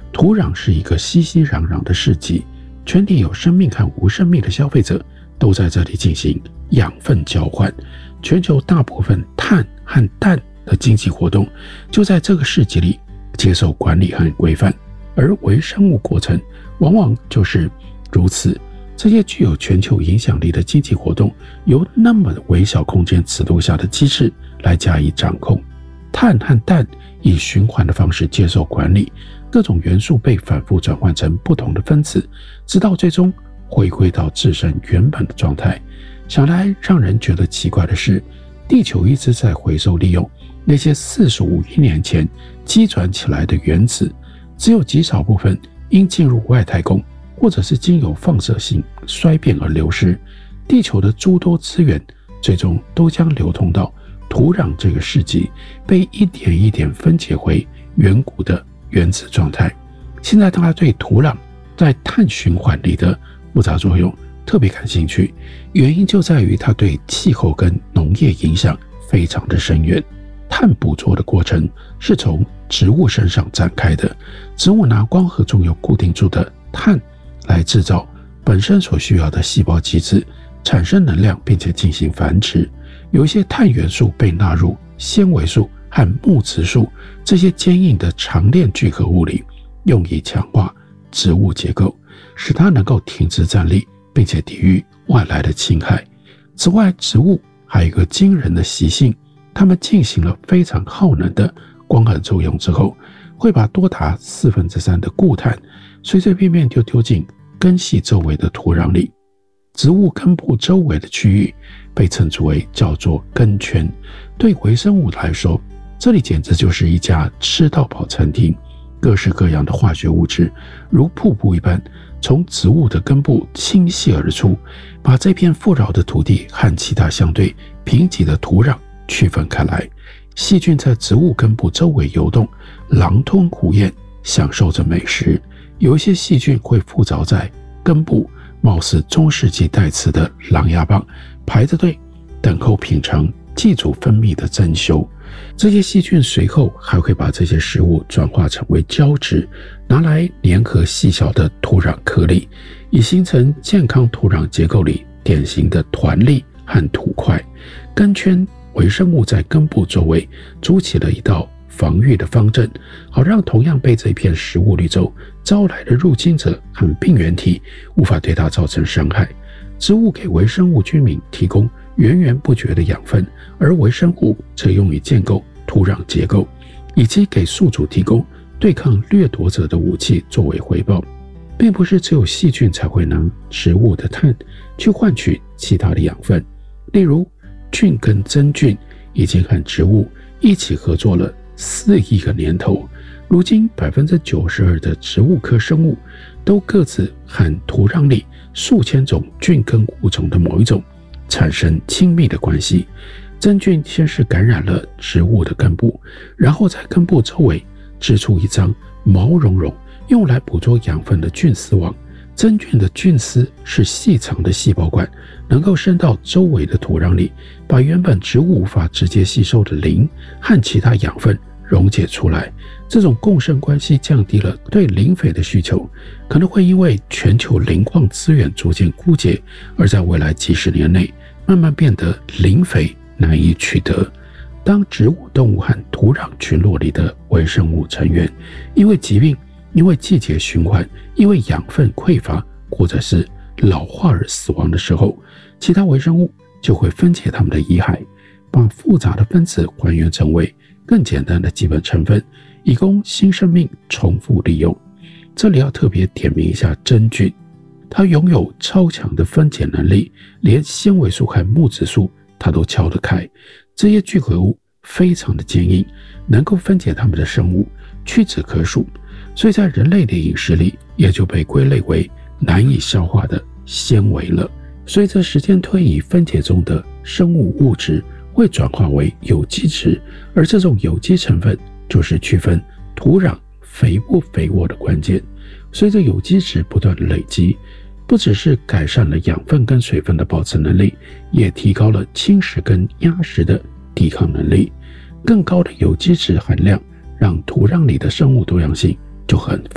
土壤是一个熙熙攘攘的市集，全体有生命和无生命的消费者都在这里进行养分交换。全球大部分碳和氮的经济活动就在这个市集里接受管理和规范，而微生物过程往往就是如此。这些具有全球影响力的经济活动由那么微小空间尺度下的机制来加以掌控。碳和氮以循环的方式接受管理，各种元素被反复转换成不同的分子，直到最终回归到自身原本的状态。想来让人觉得奇怪的是，地球一直在回收利用那些45亿年前积转起来的原子，只有极少部分因进入外太空或者是经由放射性衰变而流失。地球的诸多资源最终都将流通到土壤这个世纪，被一点一点分解回远古的原子状态。现在大家对土壤在碳循环里的复杂作用特别感兴趣，原因就在于它对气候跟农业影响非常的深远。碳捕捉的过程是从植物身上展开的，植物拿光合作用固定住的碳来制造本身所需要的细胞机制，产生能量并且进行繁殖。有一些碳元素被纳入纤维素和木质素这些坚硬的长链聚合物里，用以强化植物结构，使它能够挺直站立并且抵御外来的侵害。此外，植物还有一个惊人的习性，它们进行了非常耗能的光合作用之后，会把多达3/4的固碳随随便便就丢进根系周围的土壤里。植物根部周围的区域被称之为叫做根圈。对微生物来说，这里简直就是一家吃到饱餐厅，各式各样的化学物质如瀑布一般从植物的根部倾泻而出，把这片富饶的土地和其他相对贫瘠的土壤区分开来。细菌在植物根部周围游动，狼吞虎咽，享受着美食。有一些细菌会附着在根部，貌似中世纪带刺的狼牙棒，排着队等候品尝寄主分泌的珍馐。这些细菌随后还会把这些食物转化成为胶质，拿来粘合细小的土壤颗粒，以形成健康土壤结构里典型的团粒和土块。根圈微生物在根部周围筑起了一道防御的方阵，好让同样被这片食物绿洲招来的入侵者和病原体无法对它造成伤害。植物给微生物居民提供源源不绝的养分，而微生物则用于建构土壤结构，以及给宿主提供对抗掠夺者的武器作为回报。并不是只有细菌才会拿植物的碳去换取其他的养分，例如菌跟真菌已经和植物一起合作了4亿个年头，如今92%的植物科生物都各自和土壤里数千种菌根物种的某一种产生亲密的关系。真菌先是感染了植物的根部，然后在根部周围织出一张毛茸茸用来捕捉养分的菌丝网。真菌的菌丝是细长的细胞管，能够伸到周围的土壤里，把原本植物无法直接吸收的磷和其他养分溶解出来。这种共生关系降低了对磷肥的需求，可能会因为全球磷矿资源逐渐枯竭，而在未来几十年内慢慢变得磷肥难以取得。当植物、动物和土壤群落里的微生物成员因为疾病、因为季节循环、因为养分匮乏或者是老化而死亡的时候，其他微生物就会分解它们的遗骸，把复杂的分子还原成为更简单的基本成分，以供新生命重复利用。这里要特别点名一下真菌，它拥有超强的分解能力，连纤维素和木质素它都敲得开。这些聚合物非常的坚硬，能够分解它们的生物屈指可数，所以在人类的饮食里也就被归类为难以消化的纤维了。随着时间推移，分解中的生物物质会转化为有机质，而这种有机成分就是区分土壤肥不肥沃的关键。随着有机质不断的累积，不只是改善了养分跟水分的保持能力，也提高了侵蚀跟压实的抵抗能力。更高的有机质含量让土壤里的生物多样性就很